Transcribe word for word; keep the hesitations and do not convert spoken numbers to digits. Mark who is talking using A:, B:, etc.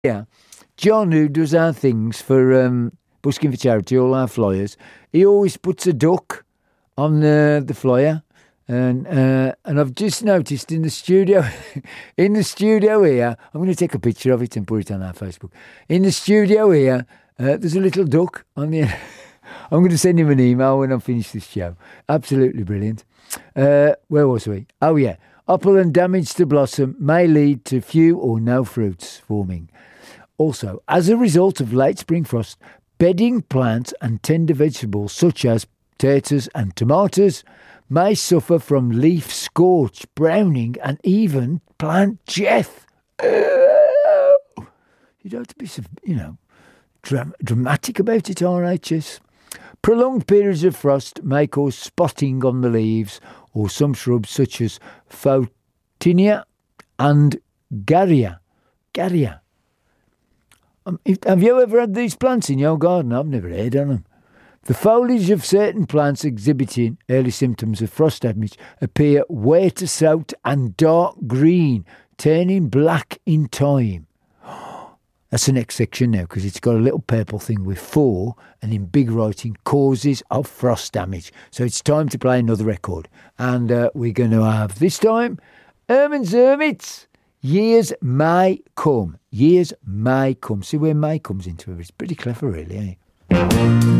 A: Yeah, John, who does our things for um, Busking for Charity, all our flyers, he always puts a duck on the the flyer, and uh, and I've just noticed in the studio, in the studio here, I'm going to take a picture of it and put it on our Facebook. In the studio here, uh, there's a little duck on the. I'm going to send him an email when I finish this show. Absolutely brilliant. Uh, where was we? Oh yeah, upland damage to blossom may lead to few or no fruits forming. Also, as a result of late spring frost, bedding plants and tender vegetables such as potatoes and tomatoes may suffer from leaf scorch, browning, and even plant death. You don't have to be, you know, dram- dramatic about it, R H S. Prolonged periods of frost may cause spotting on the leaves or some shrubs such as Photinia and Garrya. Garrya. Um, if, have you ever had these plants in your garden? I've never heard of them. The foliage of certain plants exhibiting early symptoms of frost damage appear wear-to-soaked and dark green, turning black in time. That's the next section now, because it's got a little purple thing with four, and in big writing, causes of frost damage. So it's time to play another record. And uh, we're going to have, this time, Herman Zermitz. Years may come. Years may come. See where may comes into it. It's pretty clever, really, eh?